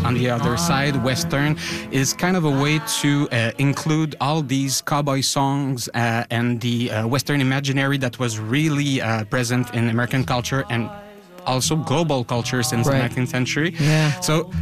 on the other side, Western, is kind of a way to include all these cowboy songs and the Western imaginary that was really present in American culture and also global culture since the 19th century. Yeah. So